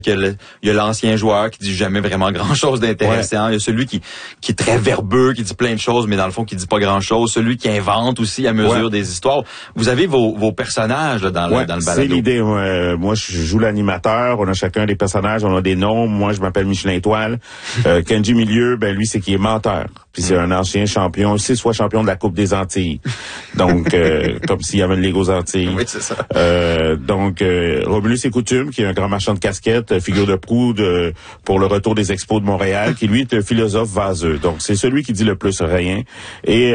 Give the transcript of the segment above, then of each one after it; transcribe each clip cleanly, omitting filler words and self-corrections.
Il y a l'ancien joueur qui dit jamais vraiment grand-chose d'intéressant. Il y a celui qui est très verbeux, qui dit plein de choses, mais dans le fond, qui dit pas grand-chose. Celui qui invente aussi à mesure des histoires. Vous avez vos personnages là, dans le balado. C'est l'idée. Moi, je joue l'animateur. On a chacun des personnages. On a des noms. Moi, je m'appelle Michelin Étoile. Kenji Milieu, lui, c'est qui est menteur. Puis c'est un ancien champion, 6 fois champion de la Coupe des Antilles. Donc, comme s'il y avait une Ligue aux Antilles. Oui, c'est ça. Romulus et Coutume, qui est un grand marchand de casquettes, figure de proue pour le retour des Expos de Montréal, qui lui est un philosophe vaseux. Donc c'est celui qui dit le plus rien. Et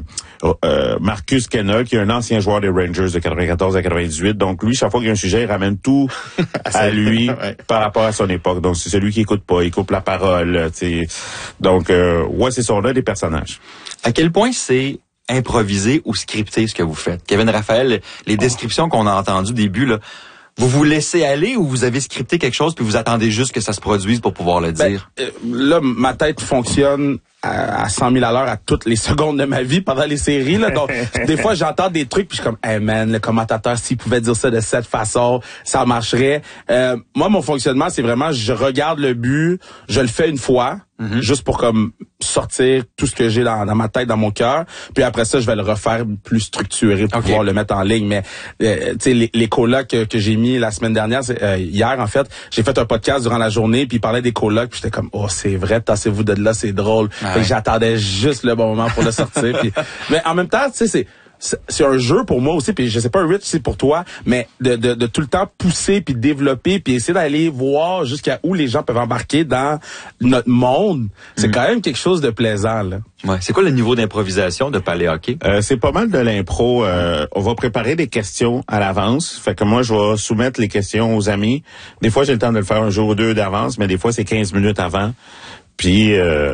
Marcus Kenna, qui est un ancien joueur des Rangers de 94 à 98. Donc lui, chaque fois qu'il y a un sujet, il ramène tout à lui par rapport à son époque. Donc c'est celui qui écoute pas, il coupe la parole. T'sais. Donc c'est ça, on a des personnages. À quel point c'est improvisé ou scripté ce que vous faites? Kevin Raphaël, les descriptions qu'on a entendues au début, là, vous laissez aller ou vous avez scripté quelque chose puis vous attendez juste que ça se produise pour pouvoir le dire? Là, ma tête fonctionne à 100 000 à l'heure à toutes les secondes de ma vie pendant les séries. Là. Donc, des fois, j'entends des trucs puis je suis comme, hey man, le commentateur, s'il pouvait dire ça de cette façon, ça marcherait. Moi, mon fonctionnement, c'est vraiment, je regarde le but, je le fais une fois, juste pour comme sortir tout ce que j'ai dans ma tête, dans mon cœur. Puis après ça, je vais le refaire plus structuré pour pouvoir le mettre en ligne. Mais tu sais, les colocs que j'ai mis la semaine dernière, hier en fait, j'ai fait un podcast durant la journée, puis il parlait des colocs, puis j'étais comme, oh c'est vrai, tassez-vous de là, c'est drôle. Fait que j'attendais juste le bon moment pour le sortir. Puis, mais en même temps, tu sais, c'est un jeu pour moi aussi, puis je sais pas Rich c'est pour toi, mais de tout le temps pousser puis développer puis essayer d'aller voir jusqu'à où les gens peuvent embarquer dans notre monde, c'est quand même quelque chose de plaisant là. Ouais, c'est quoi le niveau d'improvisation de Palais Hockey? C'est pas mal de l'impro. On va préparer des questions à l'avance. Fait que moi, je vais soumettre les questions aux amis. Des fois, j'ai le temps de le faire un jour ou deux d'avance, mais des fois, c'est 15 minutes avant. Puis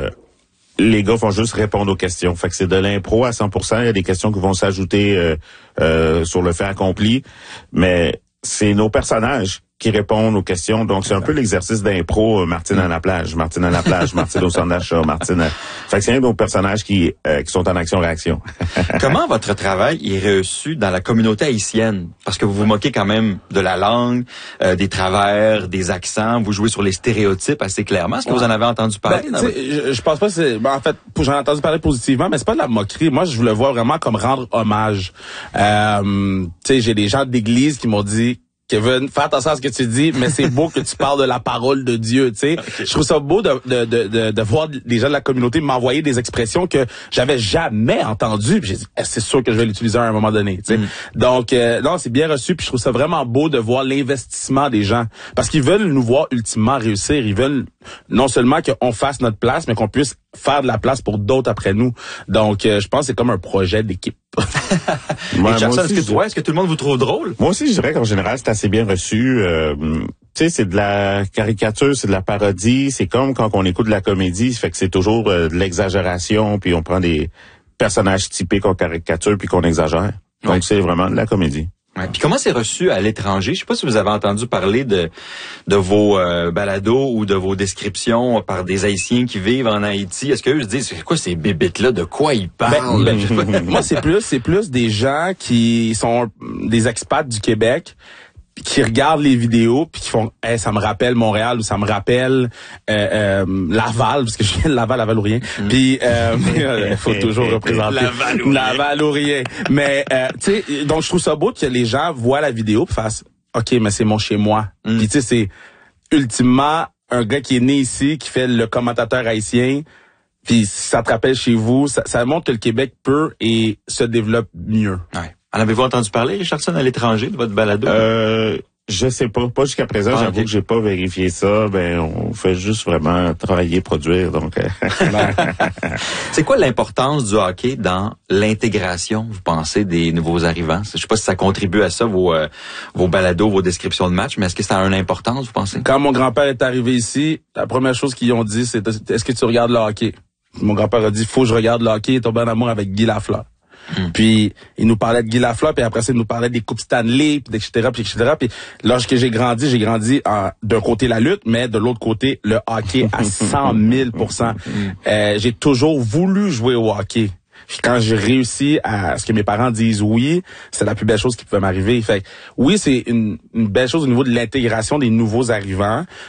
les gars vont juste répondre aux questions. Fait que c'est de l'impro à 100%. Il y a des questions qui vont s'ajouter sur le fait accompli. Mais c'est nos personnages qui répondent aux questions. Donc, c'est un peu l'exercice d'impro Martine à la plage, Martine au centre d'achat, Martine. Fait que c'est un de nos personnages qui sont en action-réaction. Comment votre travail est reçu dans la communauté haïtienne? Parce que vous vous moquez quand même de la langue, des travers, des accents. Vous jouez sur les stéréotypes assez clairement. Est-ce que vous en avez entendu parler? Je pense pas que c'est... en fait, j'en ai entendu parler positivement, mais c'est pas de la moquerie. Moi, je le vois vraiment comme rendre hommage. Tu sais, j'ai des gens d'église qui m'ont dit... Kevin, fais attention à ce que tu dis, mais c'est beau que tu parles de la parole de Dieu, tu sais. Okay. Je trouve ça beau de voir des gens de la communauté m'envoyer des expressions que j'avais jamais entendues. Puis j'ai dit, c'est sûr que je vais l'utiliser à un moment donné, tu sais. Donc, non, c'est bien reçu. Puis je trouve ça vraiment beau de voir l'investissement des gens, parce qu'ils veulent nous voir ultimement réussir. Ils veulent non seulement qu'on fasse notre place, mais qu'on puisse faire de la place pour d'autres après nous. Donc, je pense que c'est comme un projet d'équipe. Est-ce que tout le monde vous trouve drôle? Moi aussi, je dirais qu'en général, c'est assez bien reçu. Tu sais, c'est de la caricature, c'est de la parodie. C'est comme quand on écoute de la comédie, ça fait que c'est toujours de l'exagération, puis on prend des personnages typiques qu'on caricature puis qu'on exagère. Donc, c'est vraiment de la comédie. Ouais. Puis comment c'est reçu à l'étranger? Je sais pas si vous avez entendu parler de vos balados ou de vos descriptions par des Haïtiens qui vivent en Haïti. Est-ce qu'eux se disent, c'est quoi ces bébites-là? De quoi ils parlent? Moi, c'est plus des gens qui sont des expats du Québec, qui regardent les vidéos puis qui font ça me rappelle Montréal ou ça me rappelle Laval, parce que je viens de Laval ou rien. Puis il faut toujours représenter Laval ou rien. Mais tu sais, donc je trouve ça beau que les gens voient la vidéo puis fassent OK, mais c'est mon chez moi. Puis tu sais, c'est ultimement un gars qui est né ici, qui fait le commentateur haïtien. Puis si ça te rappelle chez vous, ça montre que le Québec peut et se développe mieux. Ouais. En avez-vous entendu parler, Richardson, à l'étranger, de votre balado? Je sais pas jusqu'à présent. J'avoue que j'ai pas vérifié ça. Ben, on fait juste vraiment travailler, produire. Donc, c'est quoi l'importance du hockey dans l'intégration, vous pensez, des nouveaux arrivants? Je sais pas si ça contribue à ça, vos balados, vos descriptions de match, mais est-ce que ça a une importance, vous pensez? Quand mon grand-père est arrivé ici, la première chose qu'ils ont dit, c'est est-ce que tu regardes le hockey? Mon grand-père a dit, faut que je regarde le hockey. Il est tombé en amour avec Guy Lafleur. Puis il nous parlait de Guy Lafleur, puis après ça il nous parlait des coupes Stanley, puis etc. Puis lorsque j'ai grandi d'un côté la lutte, mais de l'autre côté le hockey à 100 000%. J'ai toujours voulu jouer au hockey. Puis quand j'ai réussi à ce que mes parents disent oui, c'est la plus belle chose qui pouvait m'arriver. Fait que, oui, c'est une belle chose au niveau de l'intégration des nouveaux arrivants,